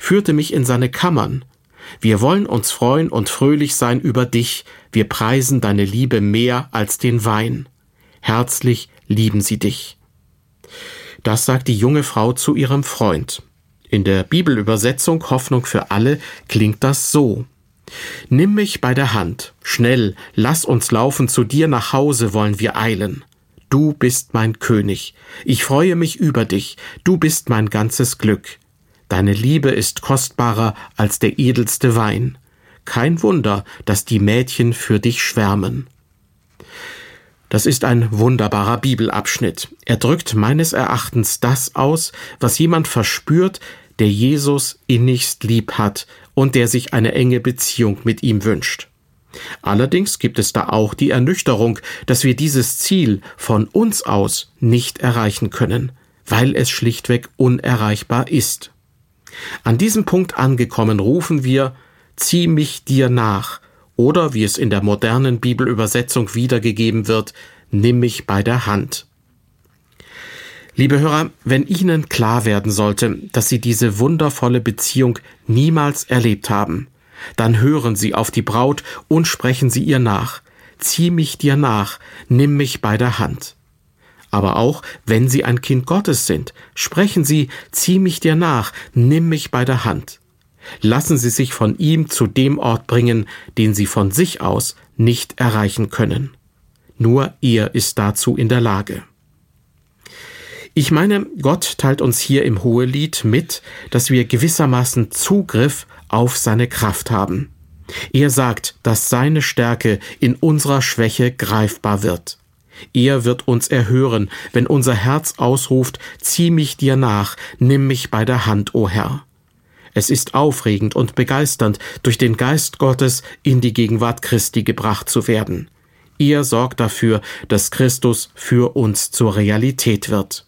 führte mich in seine Kammern. Wir wollen uns freuen und fröhlich sein über dich. Wir preisen deine Liebe mehr als den Wein. Herzlich lieben sie dich. Das sagt die junge Frau zu ihrem Freund. In der Bibelübersetzung Hoffnung für alle klingt das so: Nimm mich bei der Hand, schnell, lass uns laufen, zu dir nach Hause wollen wir eilen. Du bist mein König, ich freue mich über dich, du bist mein ganzes Glück. Deine Liebe ist kostbarer als der edelste Wein. Kein Wunder, dass die Mädchen für dich schwärmen. Das ist ein wunderbarer Bibelabschnitt. Er drückt meines Erachtens das aus, was jemand verspürt, der Jesus innigst lieb hat und der sich eine enge Beziehung mit ihm wünscht. Allerdings gibt es da auch die Ernüchterung, dass wir dieses Ziel von uns aus nicht erreichen können, weil es schlichtweg unerreichbar ist. An diesem Punkt angekommen rufen wir: Zieh mich dir nach, oder wie es in der modernen Bibelübersetzung wiedergegeben wird: Nimm mich bei der Hand. Liebe Hörer, wenn Ihnen klar werden sollte, dass Sie diese wundervolle Beziehung niemals erlebt haben, dann hören Sie auf die Braut und sprechen Sie ihr nach: Zieh mich dir nach, nimm mich bei der Hand. Aber auch, wenn Sie ein Kind Gottes sind, sprechen Sie: Zieh mich dir nach, nimm mich bei der Hand. Lassen Sie sich von ihm zu dem Ort bringen, den Sie von sich aus nicht erreichen können. Nur er ist dazu in der Lage. Ich meine, Gott teilt uns hier im Hohelied mit, dass wir gewissermaßen Zugriff auf seine Kraft haben. Er sagt, dass seine Stärke in unserer Schwäche greifbar wird. Er wird uns erhören, wenn unser Herz ausruft: Zieh mich dir nach, nimm mich bei der Hand, o Herr. Es ist aufregend und begeisternd, durch den Geist Gottes in die Gegenwart Christi gebracht zu werden. Er sorgt dafür, dass Christus für uns zur Realität wird.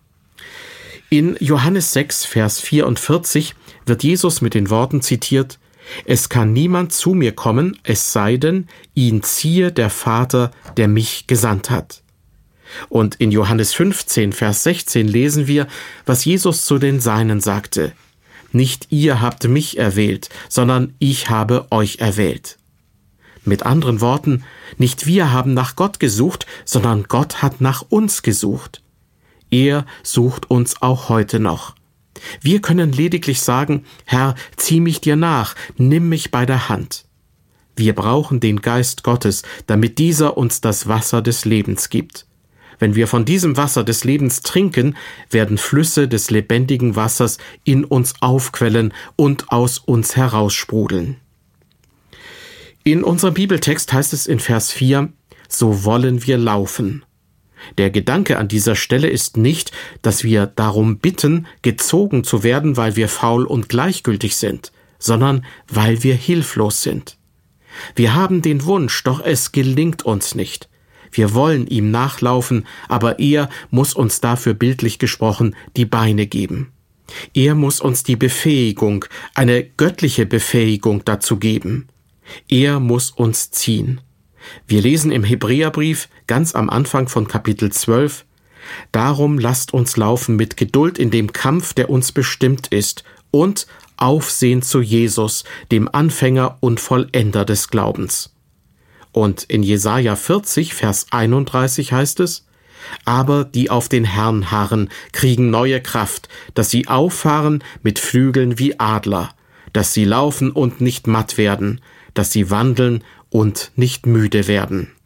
In Johannes 6, Vers 44 wird Jesus mit den Worten zitiert: Es kann niemand zu mir kommen, es sei denn, ihn ziehe der Vater, der mich gesandt hat. Und in Johannes 15, Vers 16 lesen wir, was Jesus zu den Seinen sagte: Nicht ihr habt mich erwählt, sondern ich habe euch erwählt. Mit anderen Worten, nicht wir haben nach Gott gesucht, sondern Gott hat nach uns gesucht. Er sucht uns auch heute noch. Wir können lediglich sagen: Herr, zieh mich dir nach, nimm mich bei der Hand. Wir brauchen den Geist Gottes, damit dieser uns das Wasser des Lebens gibt. Wenn wir von diesem Wasser des Lebens trinken, werden Flüsse des lebendigen Wassers in uns aufquellen und aus uns heraussprudeln. In unserem Bibeltext heißt es in Vers 4: So wollen wir laufen. Der Gedanke an dieser Stelle ist nicht, dass wir darum bitten, gezogen zu werden, weil wir faul und gleichgültig sind, sondern weil wir hilflos sind. Wir haben den Wunsch, doch es gelingt uns nicht. Wir wollen ihm nachlaufen, aber er muss uns dafür bildlich gesprochen die Beine geben. Er muss uns die Befähigung, eine göttliche Befähigung dazu geben. Er muss uns ziehen. Wir lesen im Hebräerbrief ganz am Anfang von Kapitel 12: Darum lasst uns laufen mit Geduld in dem Kampf, der uns bestimmt ist, und aufsehen zu Jesus, dem Anfänger und Vollender des Glaubens. Und in Jesaja 40, Vers 31 heißt es: Aber die auf den Herrn harren, kriegen neue Kraft, dass sie auffahren mit Flügeln wie Adler, dass sie laufen und nicht matt werden, dass sie wandeln und nicht müde werden.